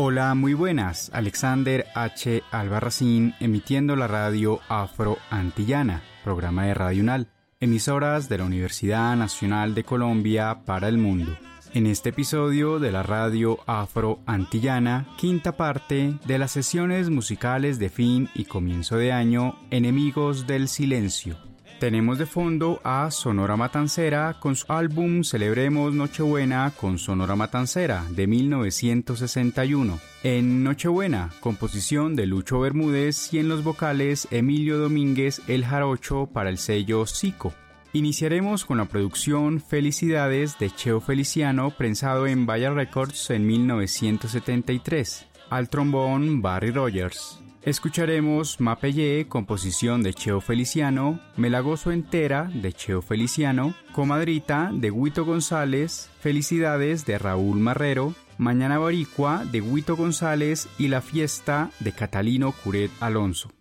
Hola, muy buenas. Alexander H. Albarracín, emitiendo la radio Afro-Antillana, programa de Radio UNAL, emisoras de la Universidad Nacional de Colombia para el mundo. En este episodio de la radio Afro-Antillana, quinta parte de las sesiones musicales de fin y comienzo de año, Enemigos del Silencio. Tenemos de fondo a Sonora Matancera con su álbum Celebremos Nochebuena con Sonora Matancera de 1961. En Nochebuena, composición de Lucho Bermúdez y en los vocales Emilio Domínguez el Jarocho para el sello Zico. Iniciaremos con la producción Felicidades de Cheo Feliciano, prensado en Vaya Records en 1973. Al trombón Barry Rogers. Escucharemos Mapellé, composición de Cheo Feliciano, Me la gozo entera de Cheo Feliciano, Comadrita de Guito González, Felicidades de Raúl Marrero, Mañana Boricua de Guito González y La fiesta de Catalino Curet Alonso.